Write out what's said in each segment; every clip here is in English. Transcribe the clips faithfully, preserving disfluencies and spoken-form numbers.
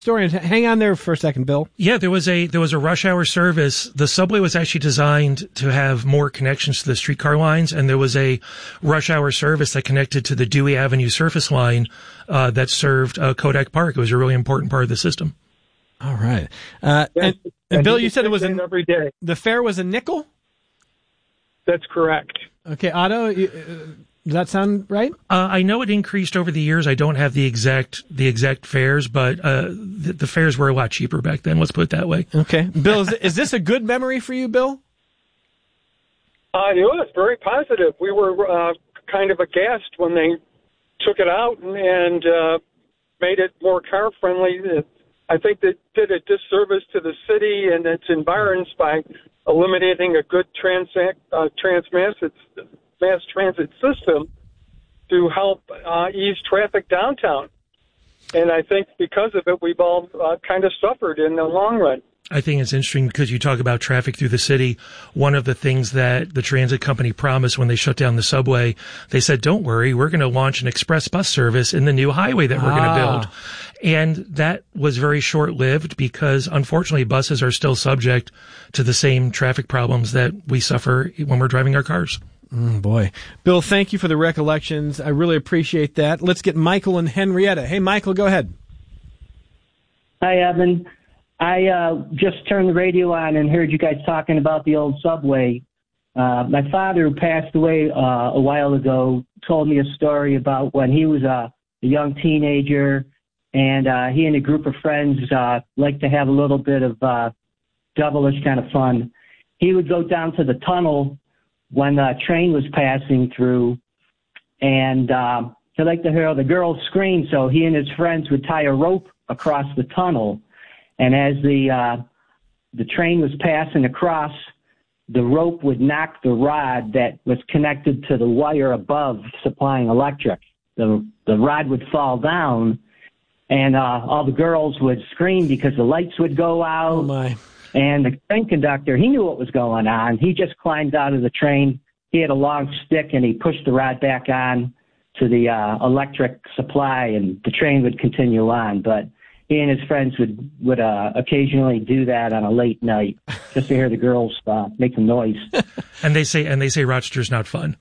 story. Hang on there for a second, Bill. Yeah, there was a there was a rush hour service. The subway was actually designed to have more connections to the streetcar lines, and there was a rush hour service that connected to the Dewey Avenue surface line uh, that served uh, Kodak Park. It was a really important part of the system. All right. Uh, Yes, and, and, and Bill, you you said it was in a, every day. the fare was a nickel? That's correct. Okay, Otto, you, uh, does that sound right? Uh, I know it increased over the years. I don't have the exact the exact fares, but uh, the, the fares were a lot cheaper back then. Let's put it that way. Okay, Bill, is, is this a good memory for you, Bill? Uh, it was very positive. We were uh, kind of aghast when they took it out and, and uh, made it more car friendly. I think they did a disservice to the city and its environs by eliminating a good trans uh, transmass mass transit system to help uh, ease traffic downtown. And I think because of it, we've all uh, kind of suffered in the long run. I think it's interesting because you talk about traffic through the city. One of the things that the transit company promised when they shut down the subway, they said, don't worry, we're going to launch an express bus service in the new highway that we're ah. going to build. And that was very short-lived because, unfortunately, buses are still subject to the same traffic problems that we suffer when we're driving our cars. Mm, boy. Bill, thank you for the recollections. I really appreciate that. Let's get Michael and Henrietta. Hey, Michael, go ahead. Hi, Evan. I uh, just turned the radio on and heard you guys talking about the old subway. Uh, my father, who passed away uh, a while ago, told me a story about when he was a, a young teenager, and uh, he and a group of friends uh, liked to have a little bit of uh, devilish kind of fun. He would go down to the tunnel when the train was passing through, and uh, he liked to hear the girls scream, so he and his friends would tie a rope across the tunnel. And as the uh, the train was passing across, the rope would knock the rod that was connected to the wire above supplying electric. The the rod would fall down, and uh, all the girls would scream because the lights would go out. Oh, my. And the train conductor, he knew what was going on. He just climbed out of the train. He had a long stick, and he pushed the rod back on to the uh, electric supply, and the train would continue on. But he and his friends would, would uh, occasionally do that on a late night just to hear the girls uh, make some noise. And they say, and they say Rochester's not fun.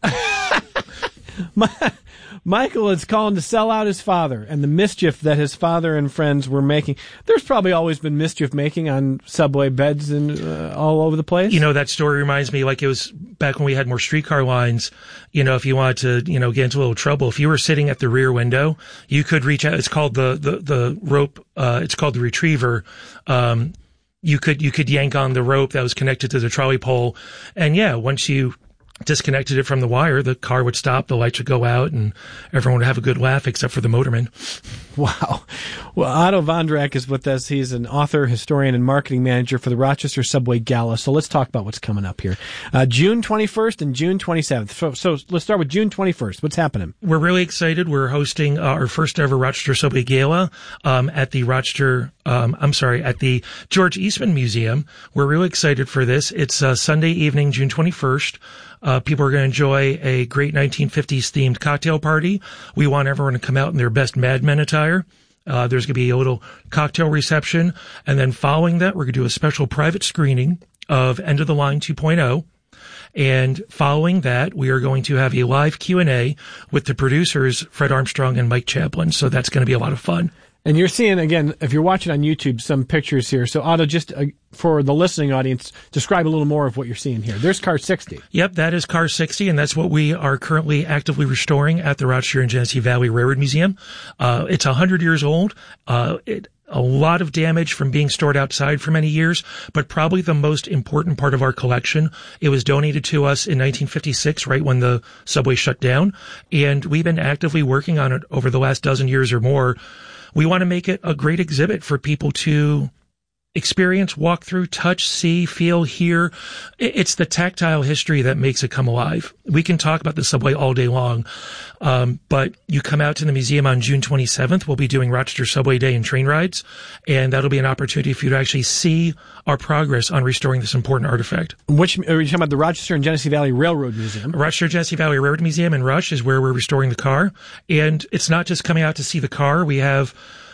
My, Michael is calling to sell out his father and the mischief that his father and friends were making. There's probably always been mischief making on subway beds and uh, all over the place. You know, that story reminds me like it was back when we had more streetcar lines. You know, if you wanted to, you know, get into a little trouble, if you were sitting at the rear window, you could reach out. It's called the, the, the rope. Uh, it's called the retriever. Um, you could, you could yank on the rope that was connected to the trolley pole. And yeah, once you disconnected it from the wire, the car would stop, the lights would go out, and everyone would have a good laugh except for the motorman. Wow. Well, Otto Vondrak is with us. He's an author, historian, and marketing manager for the Rochester Subway Gala. So let's talk about what's coming up here. Uh, June twenty-first and June twenty-seventh. So, so let's start with June twenty-first. What's happening? We're really excited. We're hosting uh, our first ever Rochester Subway Gala um, at the Rochester, um, I'm sorry, at the George Eastman Museum. We're really excited for this. It's uh, Sunday evening, June twenty-first. Uh, people are going to enjoy a great nineteen fifties themed cocktail party. We want everyone to come out in their best Mad Men attire. Uh, there's going to be a little cocktail reception. And then following that, we're going to do a special private screening of End of the Line two point oh. And following that, we are going to have a live Q and A with the producers, Fred Armstrong and Mike Chaplin. So that's going to be a lot of fun. And you're seeing, again, if you're watching on YouTube, some pictures here. So, Otto, just uh, for the listening audience, describe a little more of what you're seeing here. There's Car sixty. Yep, that is Car sixty, and that's what we are currently actively restoring at the Rochester and Genesee Valley Railroad Museum. Uh, it's one hundred years old. Uh, it, a lot of damage from being stored outside for many years, but probably the most important part of our collection. It was donated to us in nineteen fifty-six, right when the subway shut down, and we've been actively working on it over the last dozen years or more. We want to make it a great exhibit for people to experience, walk through, touch, see, feel, hear. It's the tactile history that makes it come alive. We can talk about the subway all day long, um, but you come out to the museum on June twenty-seventh. We'll be doing Rochester Subway Day and train rides, and that'll be an opportunity for you to actually see our progress on restoring this important artifact. Which are you talking about? The Rochester and Genesee Valley Railroad Museum? Rochester Genesee Valley Railroad Museum in Rush is where we're restoring the car, and it's not just coming out to see the car. We have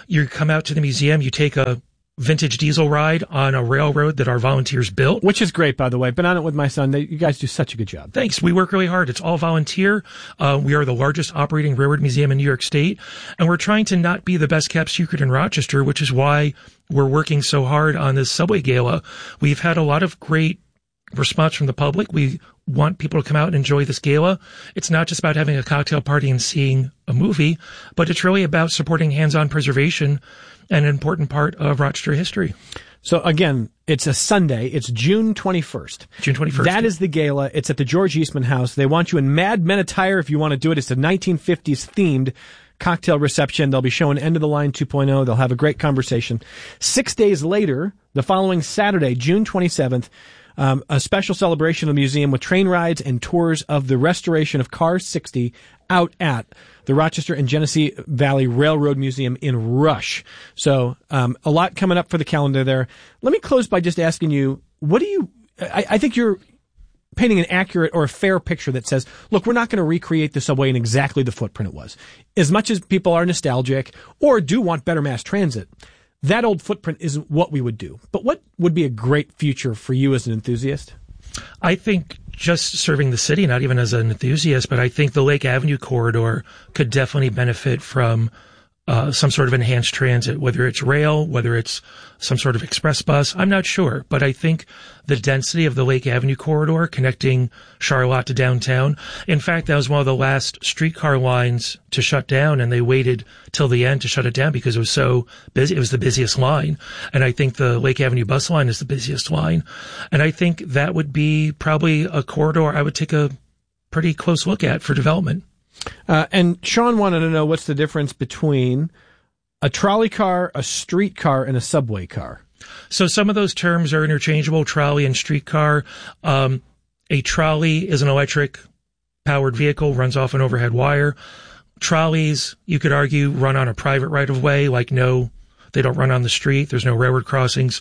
You come out to the museum, you take a vintage diesel ride on a railroad that our volunteers built. Which is great, by the way. Been on it with my son. They, you guys do such a good job. Thanks. We work really hard. It's all volunteer. Uh, we are the largest operating railroad museum in New York State, and we're trying to not be the best kept secret in Rochester, which is why we're working so hard on this subway gala. We've had a lot of great response from the public. We want people to come out and enjoy this gala. It's not just about having a cocktail party and seeing a movie, but it's really about supporting hands-on preservation, an important part of Rochester history. So again, it's a Sunday. It's June twenty-first. June twenty-first. That is the gala. It's at the George Eastman House. They want you in Mad Men attire if you want to do it. It's a nineteen fifties themed cocktail reception. They'll be showing End of the Line two point oh. They'll have a great conversation. Six days later, the following Saturday, June twenty-seventh, Um, a special celebration of the museum with train rides and tours of the restoration of Car sixty out at the Rochester and Genesee Valley Railroad Museum in Rush. So um, a lot coming up for the calendar there. Let me close by just asking you, what do you, I, I think you're painting an accurate or a fair picture that says, look, we're not going to recreate the subway in exactly the footprint it was. As much as people are nostalgic or do want better mass transit, that old footprint isn't what we would do. But what would be a great future for you as an enthusiast? I think just serving the city, not even as an enthusiast, but I think the Lake Avenue corridor could definitely benefit from uh, some sort of enhanced transit, whether it's rail, whether it's some sort of express bus. I'm not sure, but I think the density of the Lake Avenue corridor connecting Charlotte to downtown. In fact, that was one of the last streetcar lines to shut down, and they waited till the end to shut it down because it was so busy. It was the busiest line. And I think the Lake Avenue bus line is the busiest line. And I think that would be probably a corridor I would take a pretty close look at for development. Uh, and Sean wanted to know what's the difference between a trolley car, a streetcar, and a subway car. So some of those terms are interchangeable, trolley and streetcar. Um, a trolley is an electric powered vehicle, runs off an overhead wire. Trolleys, you could argue, run on a private right of way, like no, they don't run on the street. There's no railroad crossings.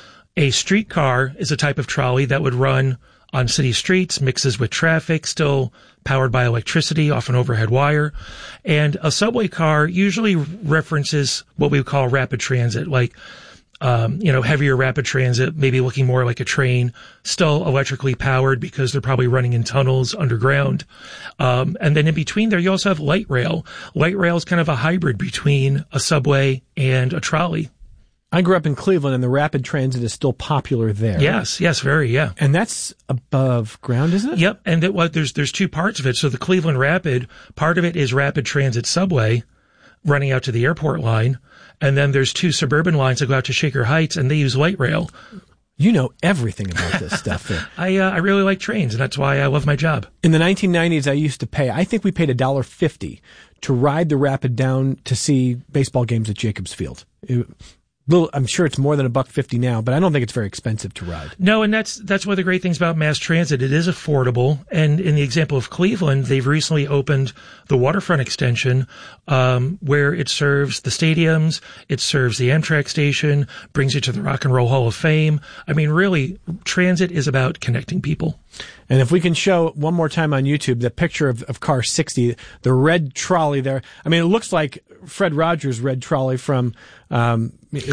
A streetcar is a type of trolley that would run on city streets, mixes with traffic, still powered by electricity off an overhead wire. And a subway car usually references what we would call rapid transit, like, um, you know, heavier rapid transit, maybe looking more like a train, still electrically powered because they're probably running in tunnels underground. Um, and then in between there, you also have light rail. Light rail is kind of a hybrid between a subway and a trolley. I grew up in Cleveland, and the rapid transit is still popular there. Yes, yes, very, yeah. And that's above ground, isn't it? Yep, and it, well, there's there's two parts of it. So the Cleveland Rapid, part of it is rapid transit subway running out to the airport line, and then there's two suburban lines that go out to Shaker Heights, and they use light rail. You know everything about this stuff. There. I uh, I really like trains, and that's why I love my job. In the nineteen nineties, I used to pay, I think we paid one dollar fifty to ride the Rapid down to see baseball games at Jacobs Field. It, Little, I'm sure it's more than a buck fifty now, but I don't think it's very expensive to ride. No, and that's that's one of the great things about mass transit. It is affordable, and in the example of Cleveland, they've recently opened the waterfront extension, um, where it serves the stadiums, it serves the Amtrak station, brings you to the Rock and Roll Hall of Fame. I mean, really, transit is about connecting people. And if we can show one more time on YouTube the picture of, of Car sixty, the red trolley there. I mean, it looks like Fred Rogers' red trolley from, um,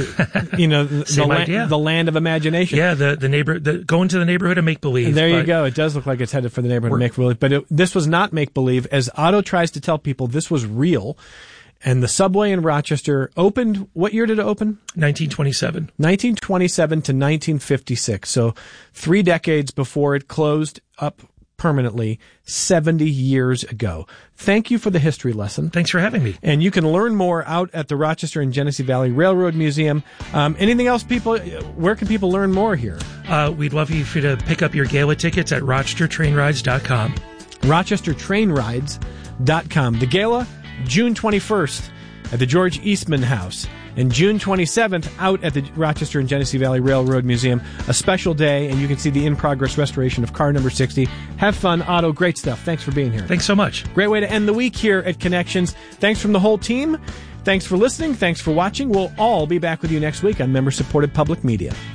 you know, the, Same la- idea. the land of imagination. Yeah, the the neighbor, the, going to the neighborhood of make believe. There you go. It does look like it's headed for the neighborhood of make believe, but it, this was not make believe. As Otto tries to tell people, this was real. And the subway in Rochester opened, what year did it open? nineteen twenty-seven. nineteen twenty-seven to nineteen fifty-six. So three decades before it closed up permanently seventy years ago. Thank you for the history lesson. Thanks for having me. And you can learn more out at the Rochester and Genesee Valley Railroad Museum. Um, anything else, people? Where can people learn more here? Uh, we'd love you for to pick up your gala tickets at rochester train rides dot com. rochester train rides dot com. The gala, June twenty-first at the George Eastman House, and June twenty-seventh out at the Rochester and Genesee Valley Railroad Museum. A special day, and you can see the in-progress restoration of car number sixty. Have fun, Otto. Great stuff. Thanks for being here. Thanks so much. Great way to end the week here at Connections. Thanks from the whole team. Thanks for listening. Thanks for watching. We'll all be back with you next week on member-supported public media.